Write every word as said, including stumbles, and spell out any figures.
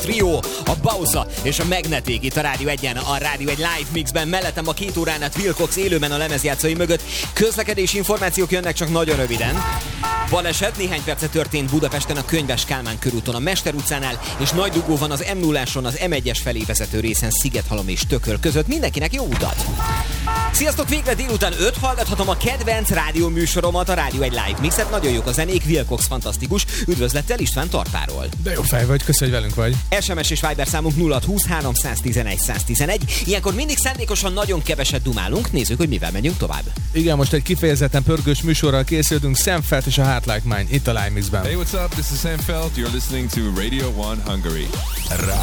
Trio, a Bauza és a Magnetic itt a Rádió egyen, a Rádió egy live mixben. Mellettem a két órán át Wilcox élőben a lemezjátszói mögött. Közlekedési információk jönnek csak nagyon röviden. Baleset néhány perce történt Budapesten a Könyves Kálmán körúton, a Mester utcánál, és nagy dugó van az em nulláson az em egyes felé vezető részen Szigethalom és Tököl között. Mindenkinek jó utat! Sziasztok! Végre délután öt hallgathatom a kedvenc rádió műsoromat, a Rádió egy live mixet. Nagyon jók a zenék, Wilcox fantasztikus. Üdvözlettel István Tartáról. De jó fej vagy, köszönöm, hogy velünk vagy. es em es és Viber számunk nulla húsz háromszáztizenegy száztizenegy. Ilyenkor mindig szándékosan nagyon keveset dumálunk. Nézzük, hogy mivel megyünk tovább. Igen, most egy kifejezetten pörgős műsorral készültünk, Sam Felt és a Heart Like Mine itt a Live Mixben. Hey, what's up? This is Sam Felt. You're listening to Radio one Hungary. Rádió